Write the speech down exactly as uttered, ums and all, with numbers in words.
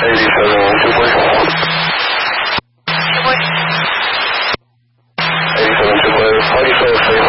eighty-seven, two point. Two point. eighty-seven, two point. How do you spell